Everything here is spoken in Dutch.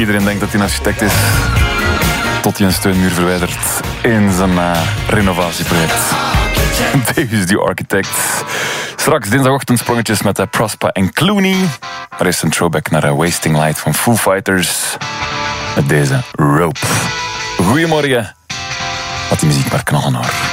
iedereen denkt dat hij een architect is, tot hij een steunmuur verwijdert in zijn renovatieproject. Davies the Architect. Straks dinsdagochtend sprongetjes met Prospa en Clooney. Er is een throwback naar Wasting Light van Foo Fighters. Met deze Rope. Goedemorgen. Laat die muziek maar knallen hoor.